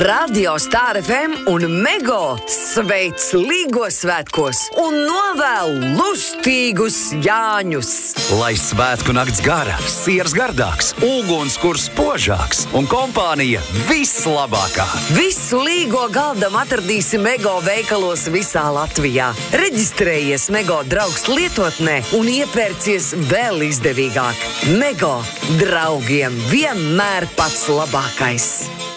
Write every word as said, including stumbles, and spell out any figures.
Radio Star F M un Mego sveic Līgo svētkos un novēl lustīgus Jāņus. Lai svētku nakts gara, siers gardāks, ugunskurs spožāks un kompānija vislabākā. Visu Līgo galdam atradīsi Mego veikalos visā Latvijā. Reģistrējies Mego draugs lietotnē un iepērcies vēl izdevīgāk. Mego draugiem vienmēr pats labākais.